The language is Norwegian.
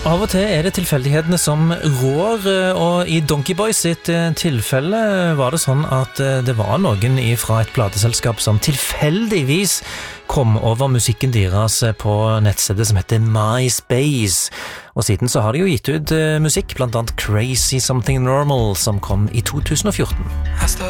Av og til det tilfeldighetene som rår, og i Donkey Boys sitt tilfelle var det sånn at det var noen fra et plateselskap som tilfeldigvis kom over musikken deres på nettstedet som heter MySpace. Og siden så har de jo gitt ut musikk, blant annet Crazy Something Normal, som kom i 2014.